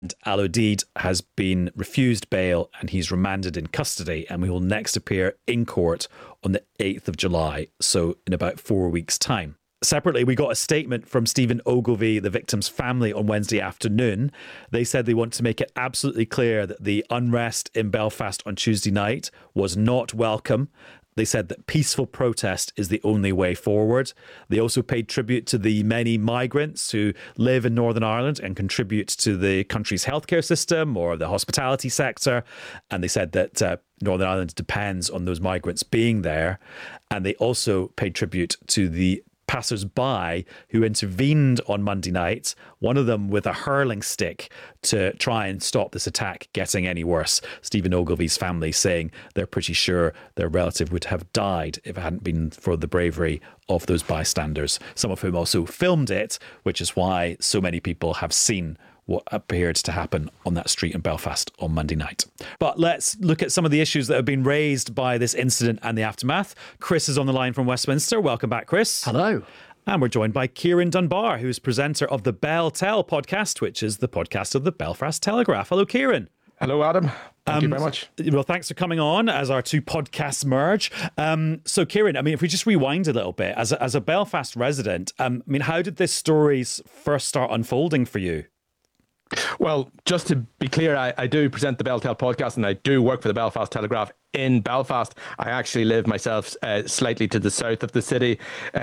Al-Odeid has been refused bail and he's remanded in custody, and we will next appear in court on the 8th of July, so in about 4 weeks' time. Separately, we got a statement from Stephen Ogilvie, the victim's family, on Wednesday afternoon. They said they want to make it absolutely clear that the unrest in Belfast on Tuesday night was not welcome. They said that peaceful protest is the only way forward. They also paid tribute to the many migrants who live in Northern Ireland and contribute to the country's healthcare system or the hospitality sector. And they said that Northern Ireland depends on those migrants being there. And they also paid tribute to the passers-by who intervened on Monday night, one of them with a hurling stick to try and stop this attack getting any worse. Stephen Ogilvie's family saying they're pretty sure their relative would have died if it hadn't been for the bravery of those bystanders, some of whom also filmed it, which is why so many people have seen what appeared to happen on that street in Belfast on Monday night. But let's look at some of the issues that have been raised by this incident and the aftermath. Chris is on the line from Westminster. Welcome back, Chris. Hello. And we're joined by Kieran Dunbar, who's presenter of the Bell Tell podcast, which is the podcast of the Belfast Telegraph. Hello, Kieran. Hello, Adam. Thank you very much. Well, thanks for coming on as our two podcasts merge. So, Kieran, I mean, if we just rewind a little bit, as a Belfast resident, I mean, how did this story first start unfolding for you? Well, just to be clear, I do present the Bell Tell podcast and I do work for the Belfast Telegraph in Belfast. I actually live myself slightly to the south of the city.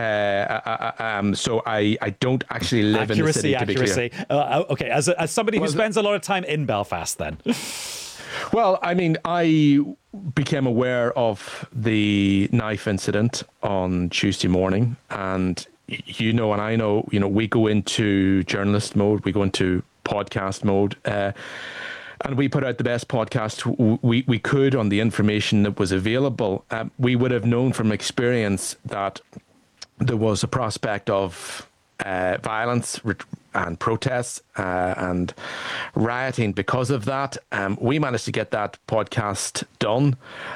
So I don't actually live in the city, to be clear. Okay, as somebody who spends a lot of time in Belfast then. Well, I mean, I became aware of the knife incident on Tuesday morning, and and I know, we go into journalist mode, we go into podcast mode, and we put out the best podcast we could on the information that was available. We would have known from experience that there was a prospect of violence and protests and rioting because of that. We managed to get that podcast done,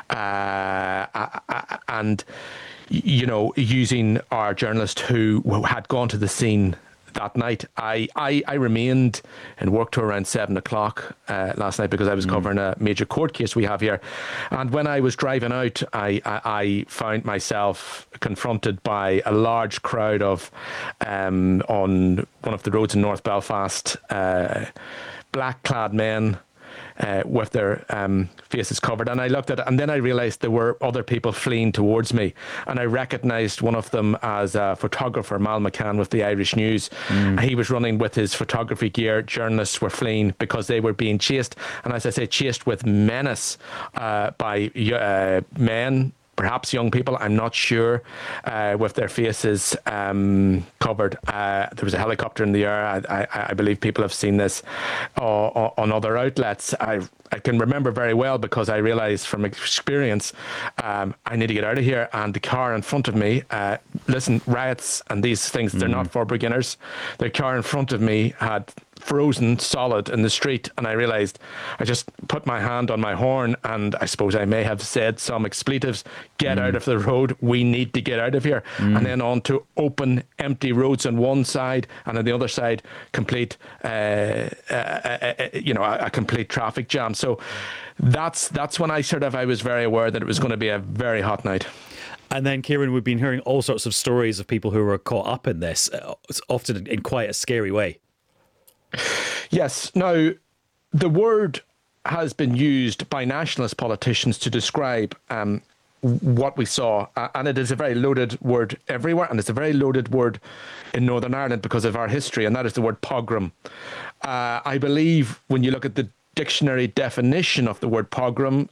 and using our journalist who had gone to the scene that night. I remained and worked till around 7 o'clock last night because I was covering a major court case we have here. And when I was driving out, I found myself confronted by a large crowd of, on one of the roads in North Belfast, black-clad men with their faces covered. And I looked at it, and then I realised there were other people fleeing towards me. And I recognised one of them as a photographer, Mal McCann, with the Irish News. He was running with his photography gear. Journalists were fleeing because they were being chased. And as I say, chased with menace by men, perhaps young people, I'm not sure, with their faces covered. There was a helicopter in the air. I believe people have seen this on other outlets. I can remember very well because I realised from experience I need to get out of here. And the car in front of me, listen, riots and these things, they're not for beginners. The car in front of me had frozen solid in the street, and I realised I just put my hand on my horn, and I suppose I may have said some expletives. Get out of the road, we need to get out of here. And then on to open empty roads on one side, and on the other side complete a complete traffic jam. So that's when I was very aware that it was going to be a very hot night. And then, Kieran, we've been hearing all sorts of stories of people who were caught up in this, often in quite a scary way. Yes. Now, the word has been used by nationalist politicians to describe what we saw, and it is a very loaded word everywhere, and it's a very loaded word in Northern Ireland because of our history, and that is the word pogrom. I believe when you look at the dictionary definition of the word pogrom,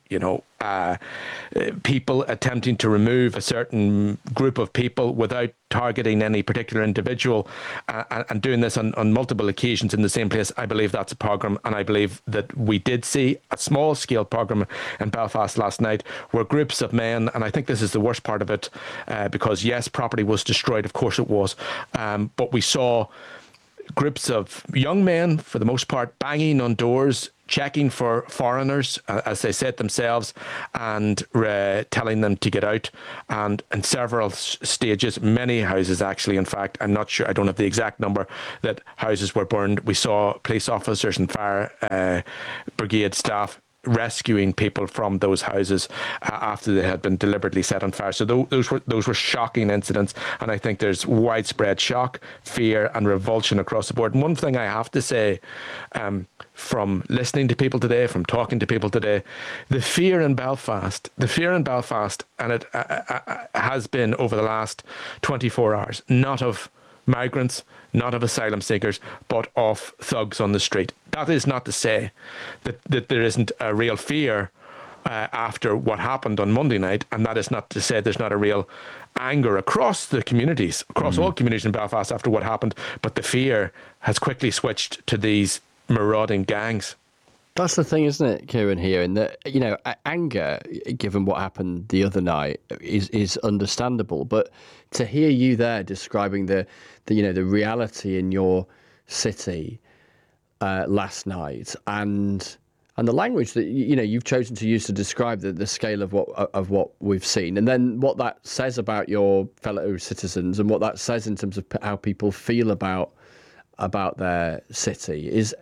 people attempting to remove a certain group of people without targeting any particular individual, and doing this on multiple occasions in the same place. I believe that's a pogrom, and I believe that we did see a small-scale pogrom in Belfast last night where groups of men, and I think this is the worst part of it, because yes, property was destroyed, of course it was, but we saw groups of young men, for the most part, banging on doors, checking for foreigners, as they said themselves, and telling them to get out. And in several stages, many houses actually, in fact, I'm not sure, I don't have the exact number, that houses were burned. We saw police officers and fire brigade staff rescuing people from those houses after they had been deliberately set on fire. So those were shocking incidents, and I think there's widespread shock, fear, and revulsion across the board. And one thing I have to say, from listening to people today, from talking to people today, the fear in Belfast, and it has been over the last 24 hours, not of migrants, not of asylum seekers, but of thugs on the street. That is not to say that there isn't a real fear after what happened on Monday night, and that is not to say there's not a real anger across the communities, across all communities in Belfast after what happened, but the fear has quickly switched to these marauding gangs. That's the thing, isn't it, Kieran, here? And that, anger, given what happened the other night, is understandable. But to hear you there describing the reality in your city last night, and the language that you've chosen to use to describe the scale of what we've seen, and then what that says about your fellow citizens, and what that says in terms of how people feel about their city is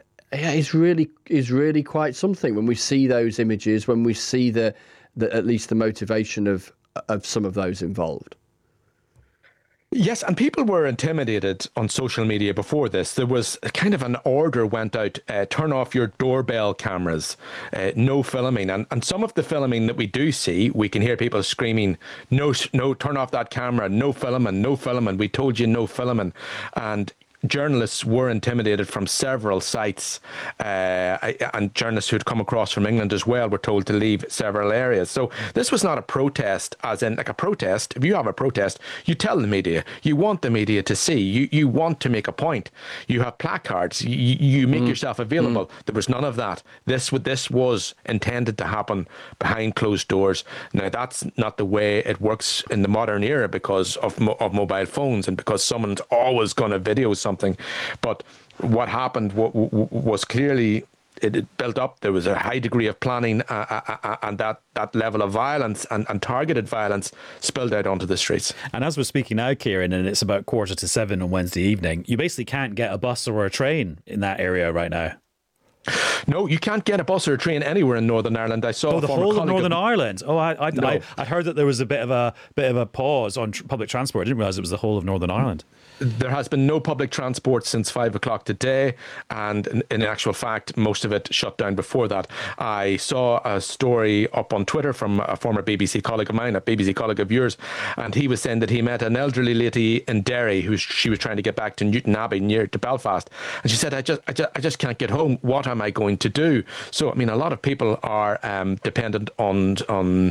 really quite something. When we see those images, when we see the at least the motivation of some of those involved. Yes, and people were intimidated on social media before this. There was a kind of an order went out, turn off your doorbell cameras, no filming. And some of the filming that we do see, we can hear people screaming, no, turn off that camera, no filming, we told you no filming. And journalists were intimidated from several sites, and journalists who'd come across from England as well were told to leave several areas. So this was not a protest, as in like a protest. If you have a protest, you tell the media, you want the media to see, you want to make a point. You have placards, you make yourself available. There was none of that. This was intended to happen behind closed doors. Now, that's not the way it works in the modern era because of mobile phones and because someone's always going to video something. But what happened was clearly it built up. There was a high degree of planning, and that level of violence and targeted violence spilled out onto the streets. And as we're speaking now, Kieran, and it's about 6:45 on Wednesday evening, you basically can't get a bus or a train in that area right now. No, you can't get a bus or a train anywhere in Northern Ireland. I saw the whole of Northern Ireland. Oh, I heard that there was a bit of a pause on public transport. I didn't realise it was the whole of Northern Ireland. There has been no public transport since 5 o'clock today, and in actual fact, most of it shut down before that. I saw a story up on Twitter from a former BBC colleague of mine, a BBC colleague of yours, and he was saying that he met an elderly lady in Derry she was trying to get back to Newton Abbey near to Belfast, and she said, I just can't get home. What am I going to do? So, I mean, a lot of people are dependent on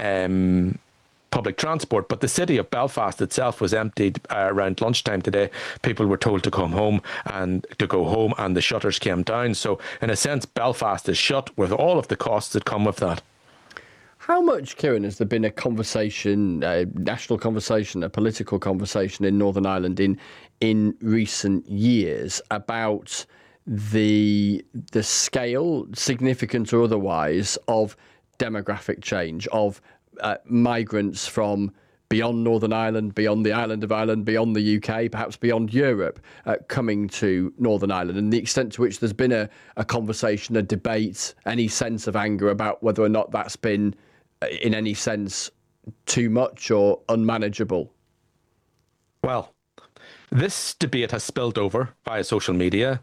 public transport, but the city of Belfast itself was emptied around lunchtime today. People were told to come home and to go home, and the shutters came down. So in a sense, Belfast is shut with all of the costs that come with that. How much, Kieran, has there been a conversation, a national conversation, a political conversation in Northern Ireland in recent years about the scale, significant or otherwise, of demographic change, of migrants from beyond Northern Ireland, beyond the island of Ireland, beyond the UK, perhaps beyond Europe, coming to Northern Ireland, and the extent to which there's been a conversation, a debate, any sense of anger about whether or not that's been, in any sense, too much or unmanageable? Well, this debate has spilled over via social media,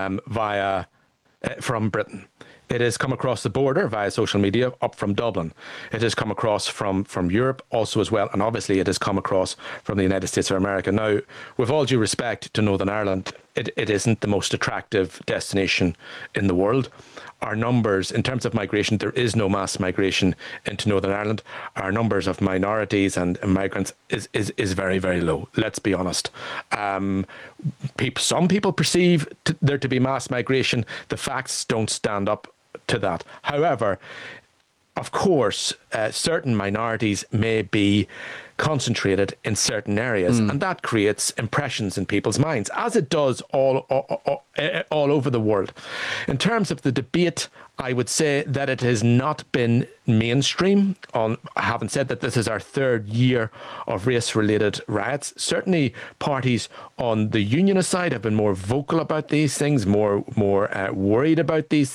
from Britain. It has come across the border via social media up from Dublin. It has come across from Europe also as well. And obviously it has come across from the United States of America. Now, with all due respect to Northern Ireland, it isn't the most attractive destination in the world. Our numbers, in terms of migration, there is no mass migration into Northern Ireland. Our numbers of minorities and migrants is very, very low. Let's be honest. Some people perceive there to be mass migration. The facts don't stand up to that. However, of course, certain minorities may be concentrated in certain areas, and that creates impressions in people's minds, as it does all over the world. In terms of the debate, I would say that it has not been mainstream. Having said that, this is our third year of race-related riots. Certainly, parties on the unionist side have been more vocal about these things, more worried about these